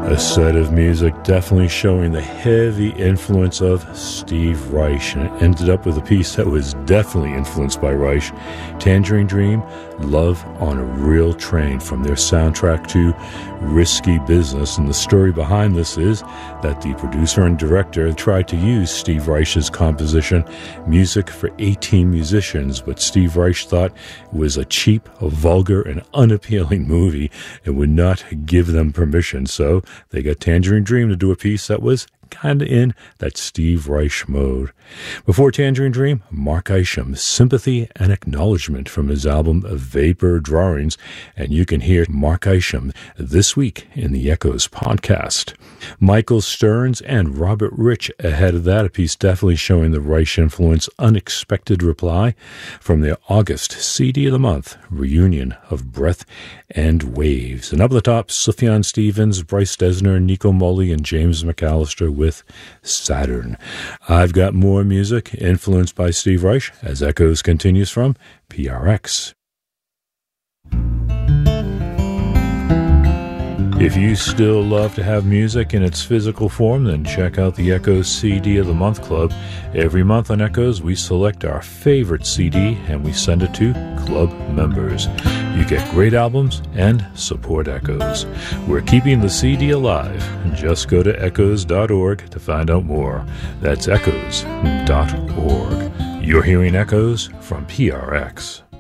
A set of music definitely showing the heavy influence of Steve Reich, and it ended up with a piece that was definitely influenced by Reich, Tangerine Dream, Love on a Real Train, from their soundtrack to Risky Business. And the story behind this is that the producer and director tried to use Steve Reich's composition, Music for 18 Musicians, but Steve Reich thought it was a cheap, vulgar, and unappealing movie and would not give them permission. So they got Tangerine Dream to do a piece that was kind of in that Steve Reich mode. Before Tangerine Dream, Mark Isham, Sympathy and Acknowledgement, from his album Vapor Drawings, and you can hear Mark Isham this week in the Echoes podcast. Michael Stearns and Robert Rich ahead of that, a piece definitely showing the Reich influence, Unexpected Reply, from their August CD of the Month, Reunion of Breath and Waves. And up at the top, Sufjan Stevens, Bryce Dessner, Nico Muhly, and James McAllister with Saturn. I've got more music influenced by Steve Reich as Echoes continues from PRX. If you still love to have music in its physical form, then check out the Echoes CD of the Month Club. Every month on Echoes, we select our favorite CD and we send it to club members. You get great albums and support Echoes. We're keeping the CD alive. Just go to echoes.org to find out more. That's echoes.org. You're hearing Echoes from PRX.